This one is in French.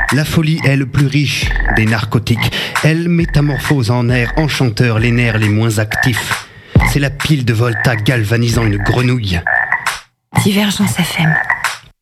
La folie est le plus riche des narcotiques. Elle métamorphose en air enchanteur les nerfs les moins actifs. C'est la pile de Volta galvanisant une grenouille. Divergence FM.